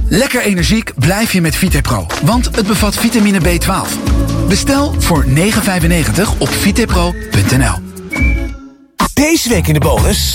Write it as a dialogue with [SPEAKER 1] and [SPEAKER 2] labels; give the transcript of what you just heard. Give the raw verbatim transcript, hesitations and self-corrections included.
[SPEAKER 1] Lekker energiek blijf je met Vitepro, want het bevat vitamine B twaalf. Bestel voor negen vijfennegentig op vitepro punt n l.
[SPEAKER 2] Deze week in de bonus.